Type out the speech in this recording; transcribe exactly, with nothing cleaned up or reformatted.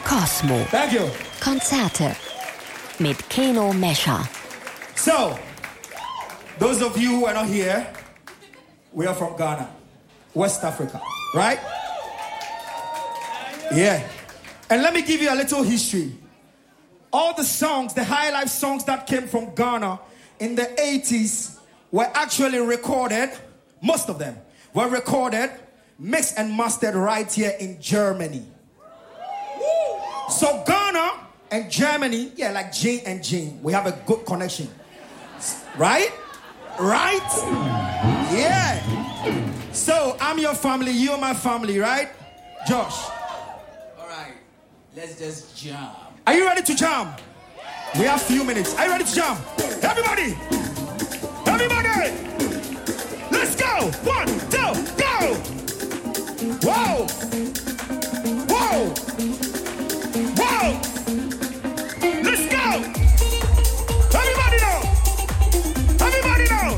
Cosmo. Thank you. Konzerte mit Keno Mescher. So, those of you who are not here, we are from Ghana, West Africa, right? Yeah. And let me give you a little history. All the songs, the high life songs that came from Ghana in the eighties were actually recorded, most of them were recorded, mixed and mastered right here in Germany. So Ghana and Germany, yeah, like Jane and Jane, we have a good connection. Right? Right? Yeah. So I'm your family, you're my family, right? Josh. All right, let's just jam. Are you ready to jam? We have few minutes. Are you ready to jam? Everybody! Everybody! Let's go! One, two, go! Whoa!